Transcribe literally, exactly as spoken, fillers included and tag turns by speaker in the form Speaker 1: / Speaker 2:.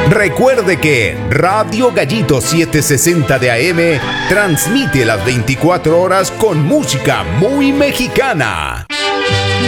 Speaker 1: Recuerde que Radio Gallito setecientos sesenta de A M transmite las veinticuatro horas con música muy mexicana.